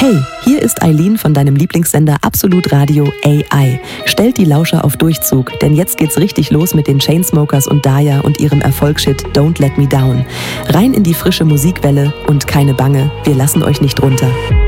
Hey, hier ist Eileen von deinem Lieblingssender Absolut Radio AI. Stellt die Lauscher auf Durchzug, denn jetzt geht's richtig los mit den Chainsmokers und Daya und ihrem Erfolgshit Don't Let Me Down. Rein in die frische Musikwelle und keine Bange, wir lassen euch nicht runter.